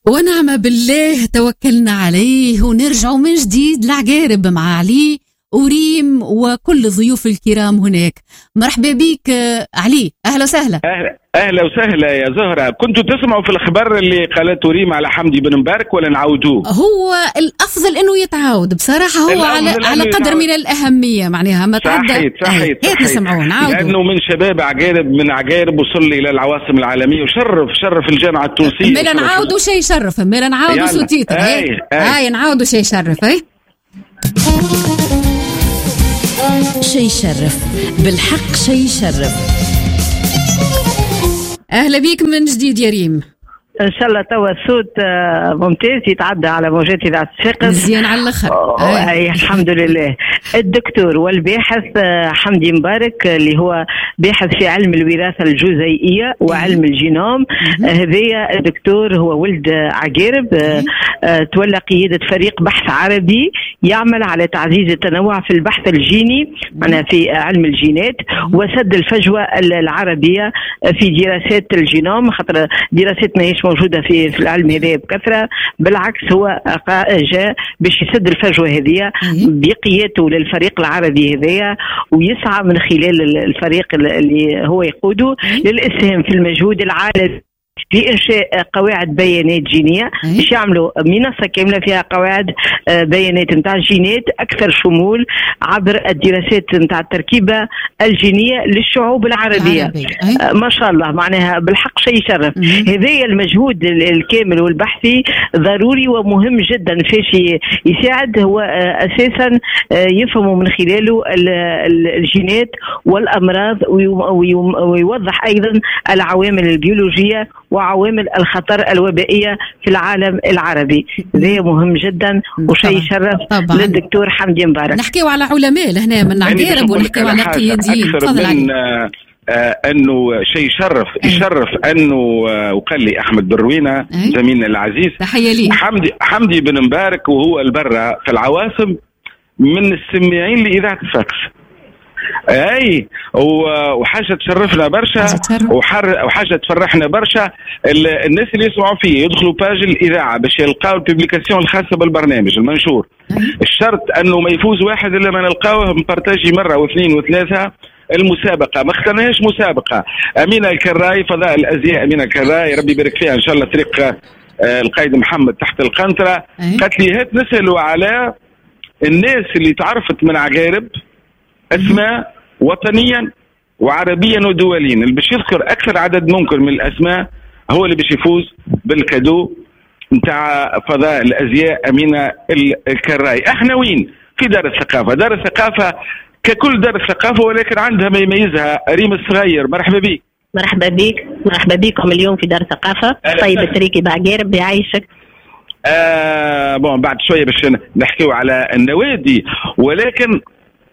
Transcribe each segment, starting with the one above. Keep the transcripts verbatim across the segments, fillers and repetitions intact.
ونعم بالله توكلنا عليه، ونرجع من جديد لعقارب مع علي وريم وكل الضيوف الكرام هناك. مرحبا بك علي، أهلا وسهلا. أهلا, أهلا وسهلا يا زهرة. كنتوا تسمعوا في الخبر اللي قالته ريم على حمدي بن مبارك ولا نعودوه؟ هو الأفضل أنه يتعاود بصراحة، هو على, على قدر من الأهمية معناها ما تعدى. صحيت صحيت هيك نسمعوه نعودوا، لأنه من شباب عقارب من عقارب وصل إلى العواصم العالمية وشرف شرف الجامعة التونسية. ميلا نعودوا شيء يشرف، ميلا نعودوا سوتيتر. هاي هاي نعودوا شيء يشرف. هاي شيء يشرف بالحق، شيء يشرف. أهلا بيك من جديد يا ريم. ان شاء الله توا الصوت ممتاز يتعدى على موجات اذاعه الثقه مزيان على الاخر. اي الحمد لله. الدكتور والباحث حمدي مبارك اللي هو باحث في علم الوراثه الجزيئيه وعلم الجينوم، هذايا الدكتور هو ولد عقارب، تولى قياده فريق بحث عربي يعمل على تعزيز التنوع في البحث الجيني معناها في علم الجينات، وسد الفجوه العربيه في دراسات الجينوم، خاطر دراسات ماهيش موجودة في في العلم هذا بكثرة، بالعكس هو جاء باش يسد الفجوة هذه بقيادته للفريق العربي هذايا، ويسعى من خلال الفريق اللي هو يقوده للإسهام في المجهود العالمي لإنشاء قواعد بيانات جينية، باش يعملوا منصة كاملة فيها قواعد بيانات نتاع الجينات أكثر شمول عبر الدراسات نتاع التركيبة الجينية للشعوب العربية. ما شاء الله معناها بالحق شيء يشرف. هذا المجهود الكامل والبحثي ضروري ومهم جدا فاش يساعد هو أساسا يفهموا من خلاله الجينات والأمراض، ويوضح أيضا العوامل البيولوجية وعوامل الخطر الوبائية في العالم العربي. ذي مهم جدا وشيء يشرف للدكتور حمدي مبارك. نحكيو على علماء لهنا من عقارب ونحكيو على قياديين. تفضل علي. آه انه شيء يشرف يشرف انه آه وقال لي احمد بروينه زميلنا العزيز تحيه لي حمدي حمدي بن مبارك وهو البرة في العواصم من السماعين لاذاعه الفاكس. اي وحاجه تشرفنا برشا وحاجه تفرحنا برشا. الناس اللي يسمعوا فيه يدخلوا باج الاذاعه باش يلقاو الببليكاسيون الخاصه بالبرنامج المنشور. الشرط انه ما يفوز واحد الا ما نلقاوه مبارتاجي مره واثنين وثلاثه. المسابقه ما اخترناهاش مسابقه. امينه الكراي فضاء الازياء، امينه الكراي ربي يبارك فيها ان شاء الله، طريق القائد محمد تحت القنطره. قالت لي هات نسالوا على الناس اللي تعرفت من عقارب اسماء وطنيا وعربيا ودوليا، اللي باش يذكر اكثر عدد ممكن من الاسماء هو اللي باش يفوز بالكادو نتاع فضاء الازياء امينه الكراي. احنا وين؟ في دار الثقافه. دار الثقافه ككل دار الثقافه ولكن عندها ما يميزها. ريم الصغير مرحبا بك. مرحبا بك، مرحبا بكم اليوم في دار الثقافه. طيب التريكي بعقارب يعيشك. آه بون بعد شويه باش نحكيو على النوادي، ولكن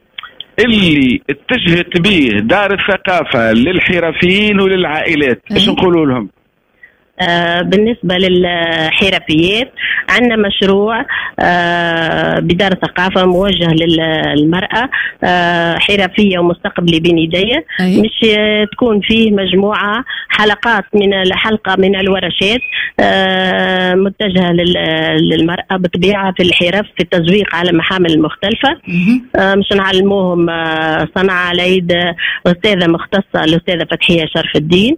اللي اتجهت به دار الثقافة للحرفيين وللعائلات ايش نقولوا لهم؟ آه بالنسبة للحرفيات عندنا مشروع آه بدار الثقافة موجه للمرأة آه حرفية ومستقبلي بين يدي، مش تكون فيه مجموعة حلقات من الحلقة من الورشات آه متجهة للمرأة بطبيعة في الحرف في التزويق على محامل مختلفة. آه مش نعلموهم آه صنعة على يد أستاذة مختصة الأستاذة فتحية شرف الدين.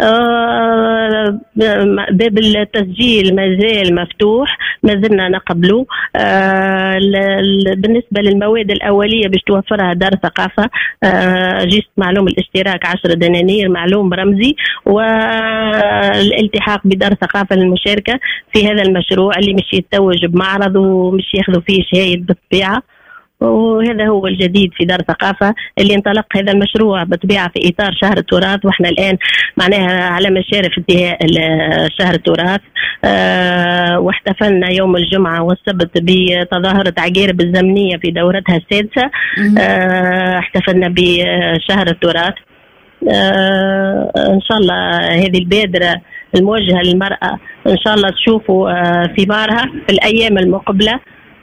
آه باب التسجيل ما زال مفتوح، ما زلنا نقبله. آه بالنسبة للمواد الأولية باش توفرها دار الثقافة آه جيست معلوم الاشتراك عشرة دنانير معلوم رمزي، والالتحاق بدار الثقافة للمشاركة في هذا المشروع اللي مش يتوج بمعرض ومش ياخذوا فيه شهايد بالطبيعة. وهذا هو الجديد في دار الثقافة اللي انطلق هذا المشروع بطبيعة في إطار شهر التراث، وإحنا الآن معناها على مشارف انتهاء شهر التراث. أه واحتفلنا يوم الجمعة والسبت بتظاهرة عقارب الزمنية في دورتها السادسة. أه احتفلنا بشهر التراث. أه إن شاء الله هذه البادرة الموجهة للمرأة إن شاء الله تشوفوا أه ثمارها في الأيام المقبلة.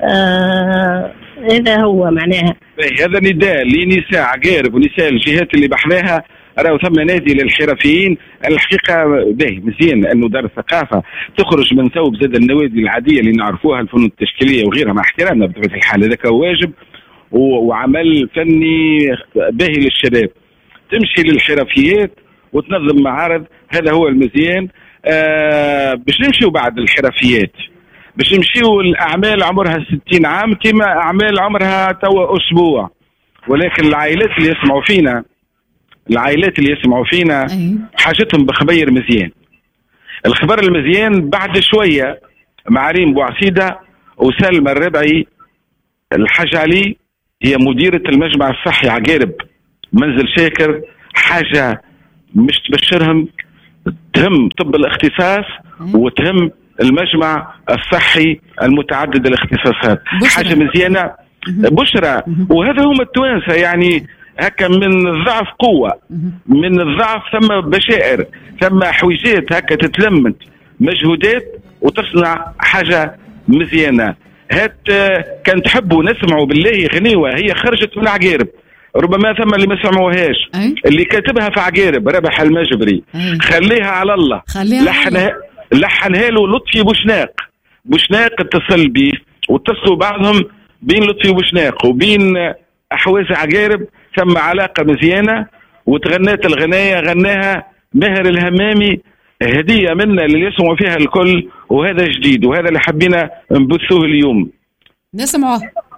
آه هذا هو معناها. هذا نداء لنساء عقارب ونساء الجهات اللي بحذاها راهو ثم نادي للحرفيين. الحقيقه باهي مزيان انه دار الثقافه تخرج من ثوب زاد النوادي العاديه اللي نعرفوها، الفنون التشكيليه وغيرها، مع احترامنا بطبيعه الحال هذاك واجب وعمل فني باهي للشباب. تمشي للحرفيات وتنظم معارض، هذا هو المزيان. آه باش نمشيو بعد الحرفيات، باش نمشيو الأعمال عمرها ستين عام كما أعمال عمرها توا أسبوع. ولكن العائلات اللي يسمعوا فينا العائلات اللي يسمعوا فينا حاجتهم بخبير مزيان. الخبر المزيان بعد شوية مع ريم بوعسيدة وسلمى الربعي. الحاج علي هي مديرة المجمع الصحي عقارب منزل شاكر، حاجة مش تبشرهم، تهم طب الاختصاص وتهم المجمع الصحي المتعدد الاختصاصات. حاجة مزيانة بشرى. وهذا هم التوانسة، يعني هكا من الضعف قوة، من الضعف ثم بشائر، ثم حويجات هكا تتلمت مجهودات وتصنع حاجة مزيانة. هات كان تحبوا نسمعوا بالله غنيوة هي خرجت من عقارب، ربما ثم اللي ما سمعوهاش، اللي كاتبها في عقارب ربح المجبري. أي. خليها على الله، لحنها لحنها له لطفي بوشناق. بوشناق اتصل بيه واتصلوا بعضهم بين لطفي بوشناق وبين أحواز عقارب، ثم علاقة مزيانة وتغنات الغناية غناها ماهر الهمامي، هدية منا اللي يسمعوا فيها الكل، وهذا جديد وهذا اللي حبينا نبثوه اليوم. نسمعه.